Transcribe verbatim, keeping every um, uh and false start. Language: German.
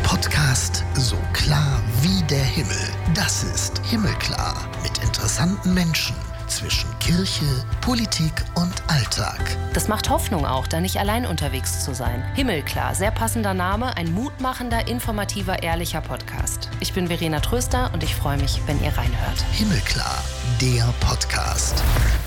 Podcast so klar wie der Himmel. Das ist Himmelklar mit interessanten Menschen zwischen Kirche, Politik und Alltag. Das macht Hoffnung auch, da nicht allein unterwegs zu sein. Himmelklar, sehr passender Name, ein mutmachender, informativer, ehrlicher Podcast. Ich bin Verena Tröster und ich freue mich, wenn ihr reinhört. Himmelklar, der Podcast.